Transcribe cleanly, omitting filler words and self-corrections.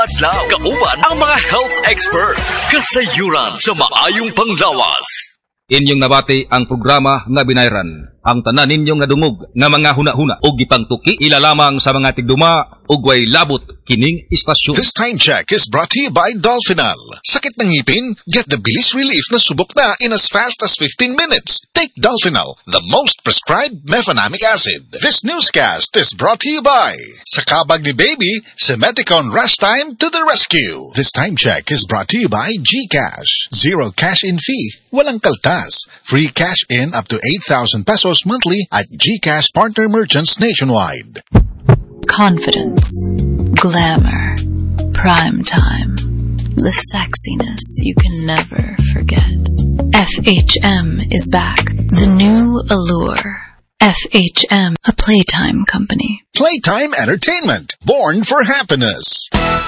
Adlaw, kauban ang mga health experts. Kasayuran sa maayong panglawas. Inyong nabati ang programa nga binayran. Ang tanan ninyong nadungog nga mga huna-huna o gipangtuki ilalamang sa mga tigduma o way labot kining istasyon. This time check is brought to you by Dolphinal. Sakit ng ngipin? Get the bilis relief na subok na in as fast as 15 minutes. Take Dolphinal, the most prescribed mefenamic acid. This newscast is brought to you by sa kabag ni baby, Semeticon Rest Time to the rescue. This time check is brought to you by GCash. Zero cash-in fee. Walang kaltas. Free cash-in up to 8,000 pesos monthly at GCash partner merchants nationwide. Confidence, glamour, prime time, the sexiness you can never forget. FHM is back. The new allure. FHM, a playtime company. Playtime Entertainment, born for happiness.